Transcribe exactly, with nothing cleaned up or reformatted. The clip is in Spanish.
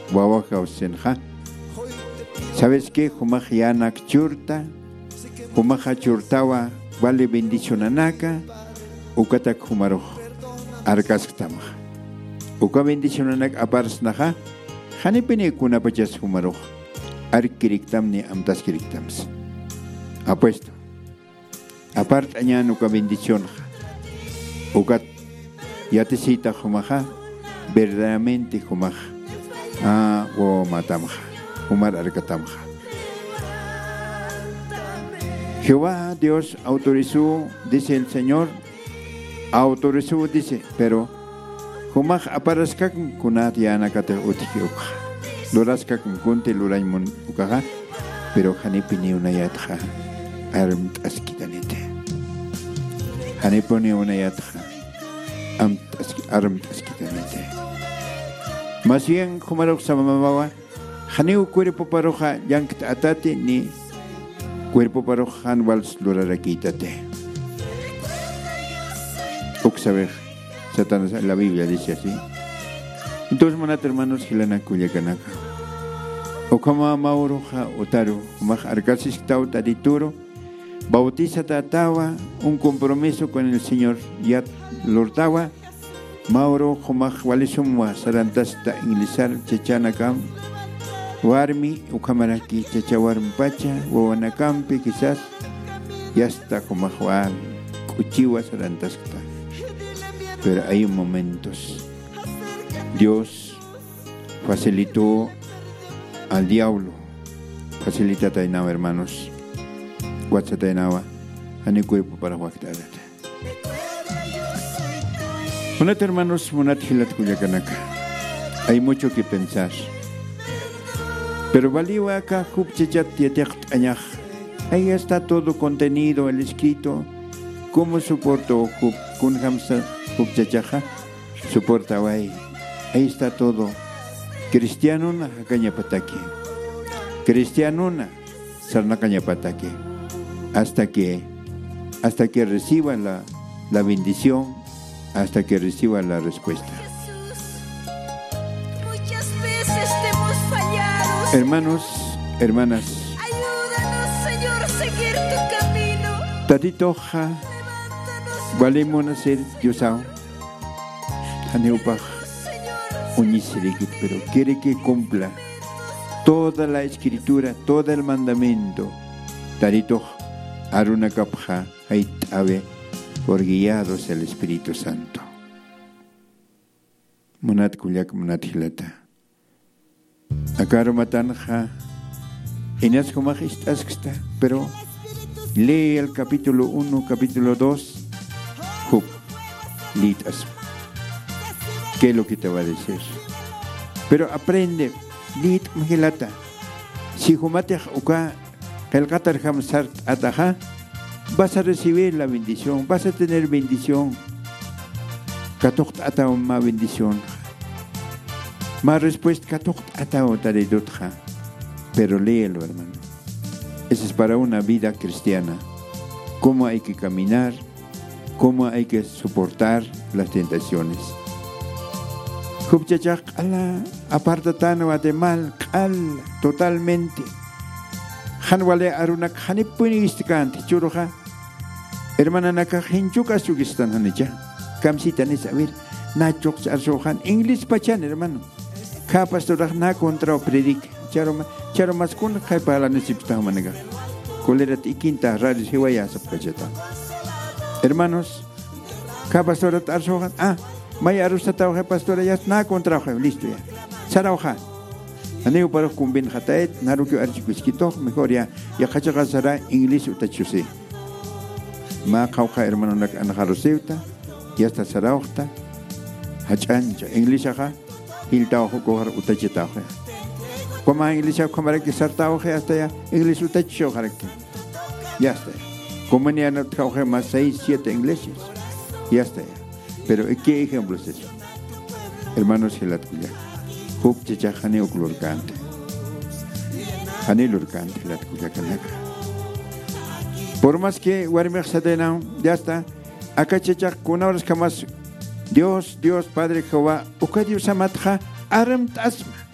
wawaka usenja. ¿Sabes qué? Humaj yanak churta, humaja churtawa vale bendicionanaka, ukatak humaroj, arkasktamaj. Uka bendicionanak aparsnaja, hanipene kunapachas humaroj, arkiriktamni amtaskiriktams. Apuesto. Aparte añan uka bendición, ukat yatesita humaja, verdaderamente humaj, ah, o matamja. Umar Arkatamja. Jehová Dios autorizó, dice el Señor, autorizó, dice, pero Humaj aparaskak kunat yanakate utiki ukha. Loraskak kunte luraimun ukaha, pero hanipini unayatja armt askitanete. Haniponi unayatja armt askitanete. Más bien, Humarok Samamawa. Haneu cuerpo paroja yankt atate ni cuerpo paroja anwals loraraquitate. Oxaber, Satanás, la Biblia dice así. Entonces, manat hermanos, Gilana Cuyacanaka. Okama Mauroja Otaru, Maj Arcasis Tau Tarituro, bautiza Tatawa, un compromiso con el Señor Yat Lortawa, Mauro Jomaj Walisumwa, Sarantasta Inglisar Chechanakam. Warmi, ukamaraki, chachawarmpacha, wawanakampi, quizás, ya está como Juan, cuchiwas arantasca. Pero hay momentos. Dios facilitó al diablo, facilita tainaba, hermanos, guacha tainaba, ane cuerpo para guactadat. Monat, hermanos, monat hilat kuyakanaka. Hay mucho que pensar. Pero valió acá, ahí está todo contenido, el escrito. ¿Cómo soportó Kunhamsa Hupchachaja? Soporta ahí. Ahí está todo. Cristianuna, Cañapataque. Cristianuna, Sarnacañapataque. Hasta que, hasta que reciba la, la bendición, hasta que reciba la respuesta. Hermanos, hermanas, ayúdanos, Señor, a seguir tu camino. Tatitoja, valemos nacer Diosao, Haneupaj, unisirigit, pero quiere que cumpla toda la escritura, todo el mandamiento. Tatitoj, Aruna Kapja, Haitabe, por guiados el Espíritu Santo. Monat Kuyak Monat Hilata. Akaro matanja, enas comajistas, pero lee el capítulo uno, capítulo dos, Hub, litas. ¿Qué es lo que te va a decir? Pero aprende, lit magilata. Si humatej uka, kelkatar hamsart ataja, vas a recibir la bendición, vas a tener bendición. Katocht ata una bendición. Más respuesta katok atao taredotja, pero léelo, hermano. Eso es para una vida cristiana. Cómo hay que caminar, cómo hay que soportar las tentaciones. Hupchachak ala apartatano atemal al totalmente. Hanwale arunak hanipunistikant churuja. Hermana naka hinchuka sugistan hanicha. Kamsita ni saber nachok arsohan English pachan, hermano. Ka pastor na contra o predic charo charo maskun kai pala nesipta manega colerat ikinta radio hiwaya sapkacheta. Hermanos, ka pastor arsohan ah may arusta tao ka pastor ya na contra o listo ya sarauha aneu para kumbin khataet naruki archikuskito mejor ya ya kachaga sara English utachuse ma kauka hermano nak anharoseuta ya está sarauta hachancha English aha Hiltao kohar utachita ho. Como English como que sartao he hasta ya English utacho harake. Ya está. Como ni ana trauje más seis, siete ingleses. Ya está. Pero ¿qué ejemplo es eso? Hermanos hilatkuya. Hub chicha hane uklurkante. Hane lurkante hilatkuya kanaka. Por más que warmech sadena, ya está. Acá chicha kuna horas camas Dios, Dios, Padre Jehová, uka Dios amatja, aram tasma.